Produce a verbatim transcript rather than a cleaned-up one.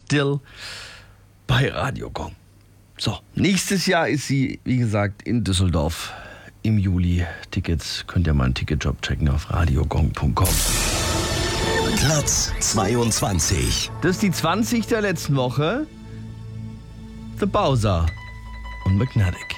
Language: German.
Still bei Radio Gong. So, nächstes Jahr ist sie, wie gesagt, in Düsseldorf im Juli. Tickets könnt ihr mal einen Ticketjob checken auf radiogong punkt com. Platz zweiundzwanzig. Das ist die zwanzig der letzten Woche. The Bowser und Magnetic.